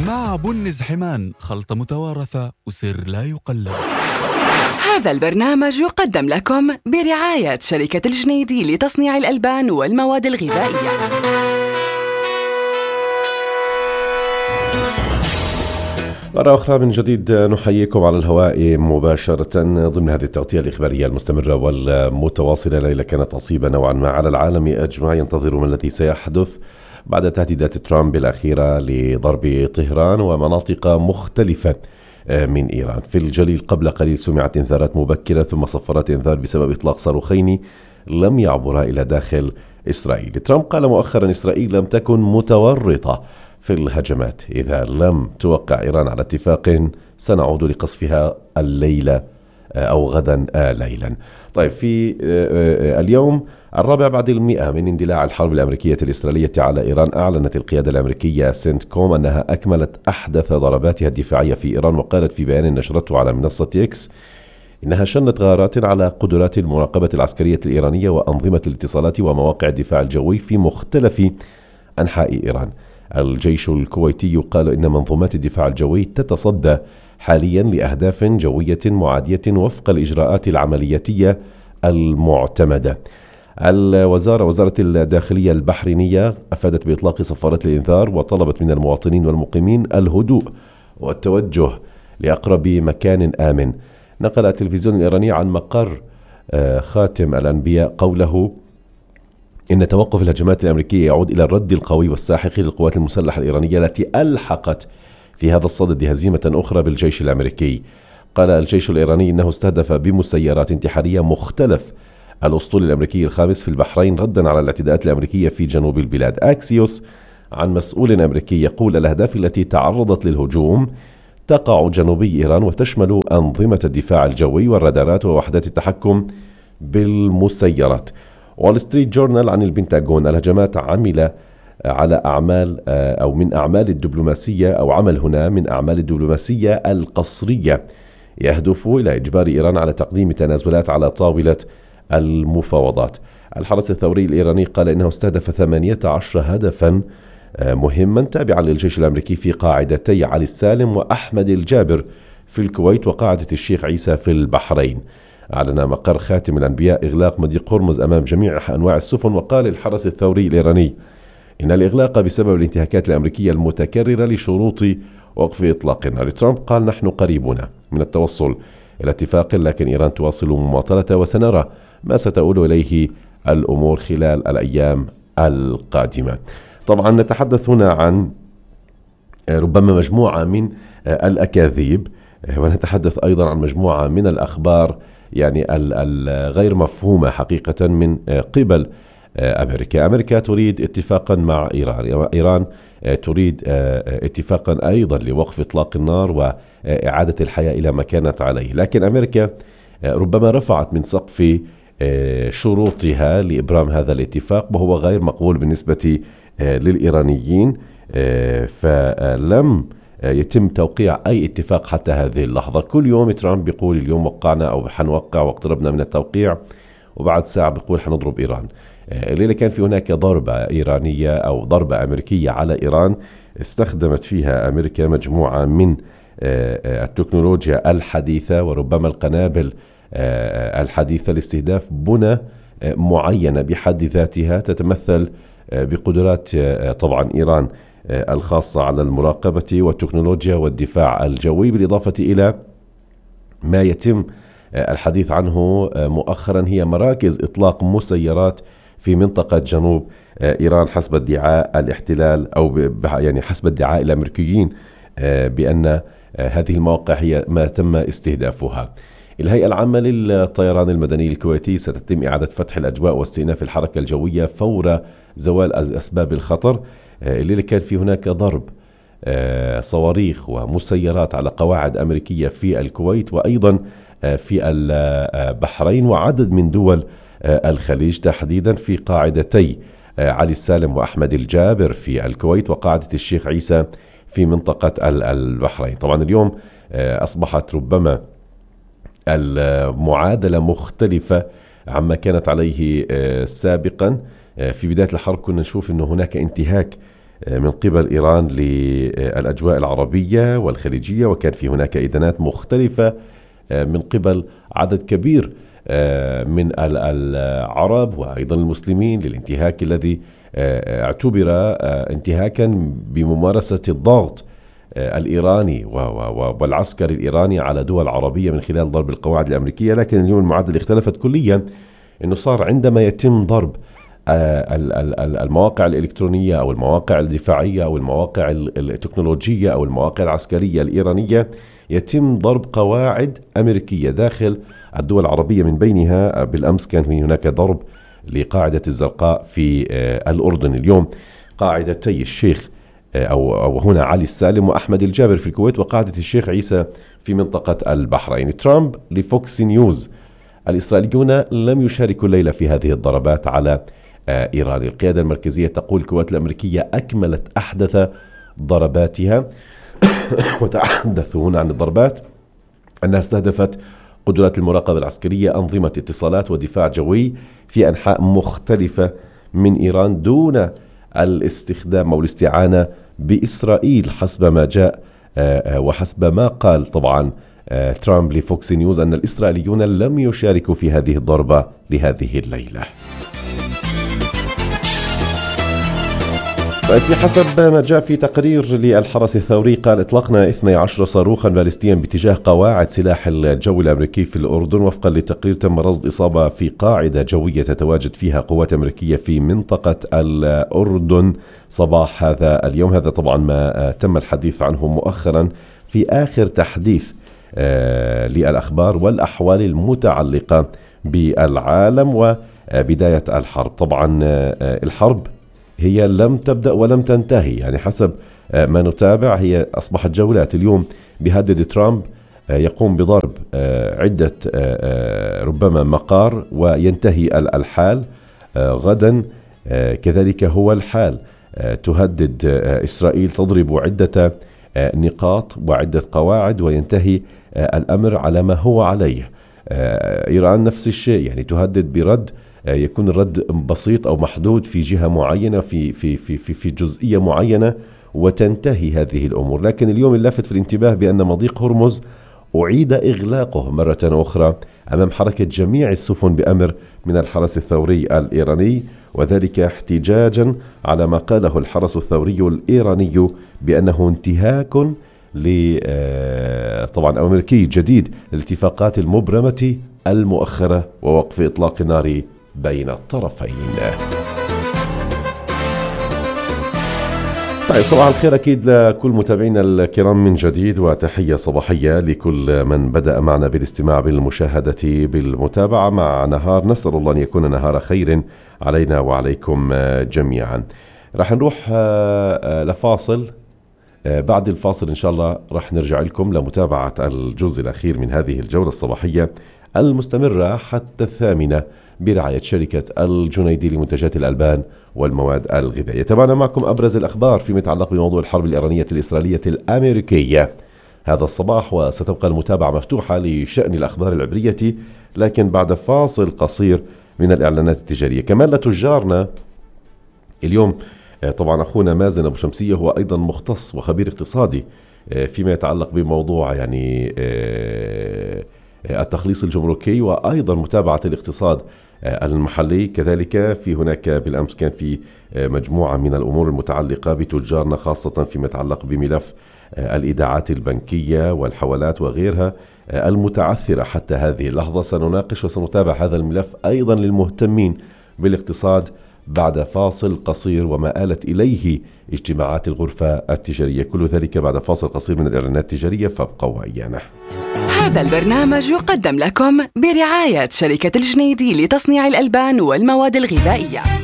مع بن زحمان، خلطة متوارثة وسر لا يقلد. هذا البرنامج يقدم لكم برعاية شركة الجنيدي لتصنيع الألبان والمواد الغذائية. مرة أخرى من جديد نحييكم على الهواء مباشرة ضمن هذه التغطية الإخبارية المستمرة والمتواصلة. ليلة كانت عصيبة نوعا ما على العالم أجمع، ينتظر ما الذي سيحدث بعد تهديدات ترامب الأخيرة لضرب طهران ومناطق مختلفة من إيران. في الجليل قبل قليل سمعت إنذارات مبكرة ثم صفرات إنذار بسبب إطلاق صاروخين لم يعبرا إلى داخل إسرائيل. ترامب قال مؤخرا إسرائيل لم تكن متورطة في الهجمات، إذا لم توقع إيران على اتفاق سنعود لقصفها الليلة أو غدا ليلا. طيب، في اليوم 400 من اندلاع الحرب الأمريكية الإسرائيلية على إيران، أعلنت القيادة الأمريكية سنتكوم أنها أكملت أحدث ضرباتها الدفاعية في إيران، وقالت في بيان نشرته على منصة إكس إنها شنت غارات على قدرات المراقبة العسكرية الإيرانية وأنظمة الاتصالات ومواقع الدفاع الجوي في مختلف أنحاء إيران. الجيش الكويتي قال إن منظومات الدفاع الجوي تتصدى حاليا لأهداف جوية معادية وفق الإجراءات العملياتية المعتمدة. وزارة الداخلية البحرينية أفادت بإطلاق صفارات الإنذار وطلبت من المواطنين والمقيمين الهدوء والتوجه لأقرب مكان آمن. نقل التلفزيون الإيراني عن مقر خاتم الأنبياء قوله إن توقف الهجمات الأمريكية يعود إلى الرد القوي والساحق للقوات المسلحة الإيرانية التي ألحقت في هذا الصدد هزيمة أخرى بالجيش الأمريكي. قال الجيش الإيراني إنه استهدف بمسيرات انتحارية مختلف الأسطول الأمريكي الخامس في البحرين ردا على الاعتداءات الأمريكية في جنوب البلاد. أكسيوس عن مسؤول أمريكي يقول الأهداف التي تعرضت للهجوم تقع جنوبي إيران وتشمل أنظمة الدفاع الجوي والرادارات ووحدات التحكم بالمسيرات. وول ستريت جورنال عن البنتاغون الهجمات عمل على أعمال أو من أعمال الدبلوماسية أو عمل هنا من أعمال الدبلوماسية القصرية يهدف إلى إجبار إيران على تقديم تنازلات على طاولة المفاوضات. الحرس الثوري الإيراني قال إنه استهدف 18 هدفا مهما تابعا للجيش الأمريكي في قاعدتي علي السالم وأحمد الجابر في الكويت وقاعدة الشيخ عيسى في البحرين. أعلن مقر خاتم الأنبياء إغلاق مضيق هرمز أمام جميع أنواع السفن. وقال الحرس الثوري الإيراني إن الإغلاق بسبب الانتهاكات الأمريكية المتكررة لشروط وقف إطلاق النار. ترامب قال نحن قريبون من التوصل إلى اتفاق، لكن إيران تواصل مماطلة وسنرى ما ستؤول إليه الأمور خلال الأيام القادمة. طبعا نتحدث هنا عن ربما مجموعة من الأكاذيب، ونتحدث أيضا عن مجموعة من الأخبار يعني الغير مفهومة حقيقة من قبل أمريكا. أمريكا تريد اتفاقا مع إيران، إيران تريد اتفاقا أيضا لوقف إطلاق النار وإعادة الحياة إلى ما كانت عليه، لكن أمريكا ربما رفعت من سقف شروطها لإبرام هذا الاتفاق، وهو غير مقبول بالنسبة للإيرانيين، فلم يتم توقيع أي اتفاق حتى هذه اللحظة. كل يوم ترامب بيقول اليوم وقعنا أو حنوقع واقتربنا من التوقيع، وبعد ساعة بيقول حنضرب إيران. الليلة كان في هناك ضربة إيرانية أو ضربة أمريكية على إيران استخدمت فيها أمريكا مجموعة من التكنولوجيا الحديثة وربما القنابل الحديثة لاستهداف بنى معينة بحد ذاتها تتمثل بقدرات طبعا إيران الخاصة على المراقبة والتكنولوجيا والدفاع الجوي، بالإضافة إلى ما يتم الحديث عنه مؤخرا هي مراكز إطلاق مسيرات في منطقة جنوب إيران حسب ادعاء الاحتلال أو يعني حسب ادعاء الأمريكيين بأن هذه المواقع هي ما تم استهدافها. الهيئة العامة للطيران المدني الكويتي ستتم إعادة فتح الأجواء واستئناف الحركة الجوية فور زوال أسباب الخطر. الليلة كان في هناك ضرب صواريخ ومسيرات على قواعد أمريكية في الكويت وأيضا في البحرين وعدد من دول الخليج، تحديدا في قاعدتي علي السالم وأحمد الجابر في الكويت وقاعدة الشيخ عيسى في منطقة البحرين. طبعا اليوم أصبحت ربما المعادلة مختلفة عما كانت عليه سابقا. في بداية الحرب كنا نشوف أنه هناك انتهاك من قبل إيران للأجواء العربية والخليجية، وكان في هناك إدانات مختلفة من قبل عدد كبير من العرب وأيضا المسلمين للانتهاك الذي اعتبر انتهاكا بممارسة الضغط الإيراني والعسكر الإيراني على دول عربية من خلال ضرب القواعد الأمريكية. لكن اليوم المعادلة اختلفت كليا، أنه صار عندما يتم ضرب المواقع الإلكترونية أو المواقع الدفاعية أو المواقع التكنولوجية أو المواقع العسكرية الإيرانية، يتم ضرب قواعد أمريكية داخل الدول العربية. من بينها بالأمس كان هناك ضرب لقاعدة الزرقاء في الأردن، اليوم قاعدتي الشيخ أو هنا علي السالم وأحمد الجابر في الكويت، وقاعدة الشيخ عيسى في منطقة البحرين. ترامب لفوكس نيوز: الإسرائيليون لم يشاركوا الليلة في هذه الضربات على إيران. القيادة المركزية تقول القوات الأمريكية أكملت أحدث ضرباتها وتحدثوا هنا عن الضربات أنها استهدفت قدرات المراقبة العسكرية، أنظمة اتصالات ودفاع جوي في أنحاء مختلفة من إيران دون الاستخدام أو الاستعانة بإسرائيل، حسب ما جاء وحسب ما قال طبعا ترامب لفوكس نيوز أن الإسرائيليون لم يشاركوا في هذه الضربة لهذه الليلة. بحسب ما جاء في تقرير للحرس الثوري، قال اطلقنا 12 صاروخا باليستيا باتجاه قواعد سلاح الجو الامريكي في الاردن. وفقا للتقرير تم رصد اصابه في قاعده جويه تتواجد فيها قوات امريكيه في منطقه الاردن صباح هذا اليوم. هذا طبعا ما تم الحديث عنه مؤخرا في اخر تحديث للاخبار والاحوال المتعلقه بالعالم وبدايه الحرب. طبعا الحرب هي لم تبدأ ولم تنتهي، يعني حسب ما نتابع هي أصبحت جولات. اليوم بيهدد ترامب يقوم بضرب عدة ربما مقار وينتهي الحال. غدا كذلك هو الحال، تهدد إسرائيل تضرب عدة نقاط وعدة قواعد وينتهي الأمر على ما هو عليه. إيران نفس الشيء، يعني تهدد برد يكون الرد بسيط أو محدود في جهة معينة في جزئية معينة وتنتهي هذه الأمور. لكن اليوم اللافت في الانتباه بأن مضيق هرمز أعيد إغلاقه مرة أخرى أمام حركة جميع السفن بأمر من الحرس الثوري الإيراني، وذلك احتجاجا على ما قاله الحرس الثوري الإيراني بأنه انتهاك طبعا أمريكي جديد للاتفاقات المبرمة المؤخرة ووقف إطلاق النار بين الطرفين. طيب صباح الخير أكيد لكل متابعينا الكرام من جديد، وتحية صباحية لكل من بدأ معنا بالاستماع بالمشاهدة بالمتابعة مع نهار نسأل الله أن يكون نهار خير علينا وعليكم جميعا. راح نروح لفاصل، بعد الفاصل إن شاء الله راح نرجع لكم لمتابعة الجزء الأخير من هذه الجولة الصباحية المستمرة حتى 8 برعاية شركة الجنيدي لمنتجات الألبان والمواد الغذائية. تابعنا معكم أبرز الأخبار فيما يتعلق بموضوع الحرب الإيرانية الإسرائيلية الأمريكية هذا الصباح، وستبقى المتابعة مفتوحة لشأن الأخبار العبرية لكن بعد فاصل قصير من الإعلانات التجارية. كمان لتجارنا اليوم طبعا أخونا مازن أبو شمسية هو أيضا مختص وخبير اقتصادي فيما يتعلق بموضوع يعني التخليص الجمركي وأيضا متابعة الاقتصاد المحلي. كذلك في هناك بالأمس كان في مجموعة من الأمور المتعلقة بتجارنا خاصة فيما يتعلق بملف الإيداعات البنكية والحوالات وغيرها المتعثرة حتى هذه اللحظة. سنناقش وسنتابع هذا الملف أيضا للمهتمين بالاقتصاد بعد فاصل قصير وما آلت إليه اجتماعات الغرفة التجارية، كل ذلك بعد فاصل قصير من الإعلانات التجارية، فابقوا وإيانا. هذا البرنامج يقدم لكم برعاية شركة الجنيدي لتصنيع الألبان والمواد الغذائية.